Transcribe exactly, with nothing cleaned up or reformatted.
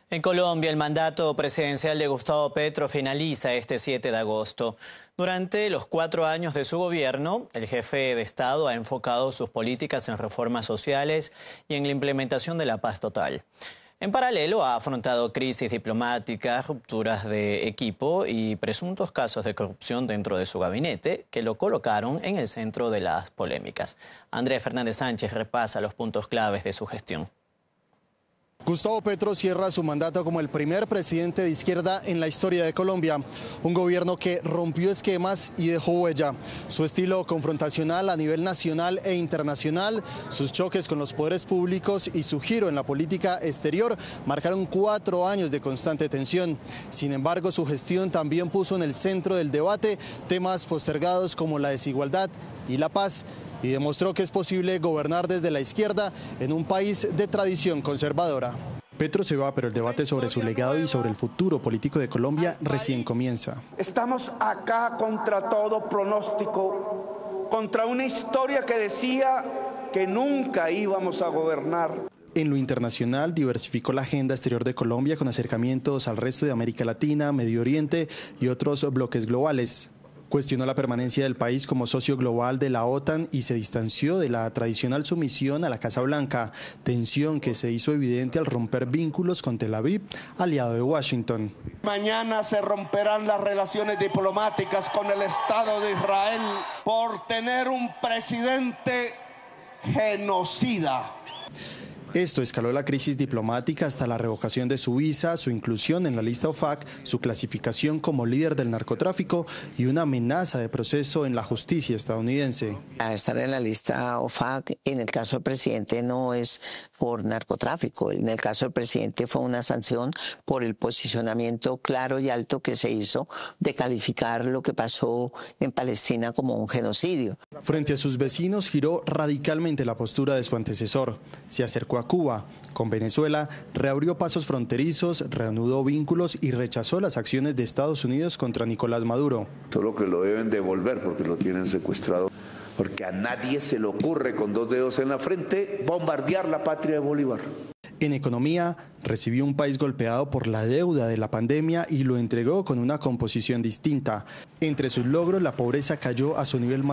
En Colombia, el mandato presidencial de Gustavo Petro finaliza este siete de agosto. Durante los cuatro años de su gobierno, el jefe de Estado ha enfocado sus políticas en reformas sociales y en la implementación de la paz total. En paralelo, ha afrontado crisis diplomáticas, rupturas de equipo y presuntos casos de corrupción dentro de su gabinete que lo colocaron en el centro de las polémicas. Andrés Fernández Sánchez repasa los puntos claves de su gestión. Gustavo Petro cierra su mandato como el primer presidente de izquierda en la historia de Colombia. Un gobierno que rompió esquemas y dejó huella. Su estilo confrontacional a nivel nacional e internacional, sus choques con los poderes públicos y su giro en la política exterior marcaron cuatro años de constante tensión. Sin embargo, su gestión también puso en el centro del debate temas postergados como la desigualdad y la paz, y demostró que es posible gobernar desde la izquierda en un país de tradición conservadora. Petro se va, pero el debate sobre su legado y sobre el futuro político de Colombia recién comienza. Estamos acá contra todo pronóstico, contra una historia que decía que nunca íbamos a gobernar. En lo internacional, diversificó la agenda exterior de Colombia con acercamientos al resto de América Latina, Medio Oriente y otros bloques globales. Cuestionó la permanencia del país como socio global de la OTAN y se distanció de la tradicional sumisión a la Casa Blanca, tensión que se hizo evidente al romper vínculos con Tel Aviv, aliado de Washington. Mañana se romperán las relaciones diplomáticas con el Estado de Israel por tener un presidente genocida. Esto escaló la crisis diplomática hasta la revocación de su visa, su inclusión en la lista O F A C, su clasificación como líder del narcotráfico y una amenaza de proceso en la justicia estadounidense. A estar en la lista O F A C, en el caso del presidente no es por narcotráfico, en el caso del presidente fue una sanción por el posicionamiento claro y alto que se hizo de calificar lo que pasó en Palestina como un genocidio. Frente a sus vecinos giró radicalmente la postura de su antecesor. Se acercó a Cuba. Con Venezuela reabrió pasos fronterizos, reanudó vínculos y rechazó las acciones de Estados Unidos contra Nicolás Maduro. Solo que lo deben devolver porque lo tienen secuestrado. Porque a nadie se le ocurre con dos dedos en la frente bombardear la patria de Bolívar. En economía, recibió un país golpeado por la deuda de la pandemia y lo entregó con una composición distinta. Entre sus logros, la pobreza cayó a su nivel más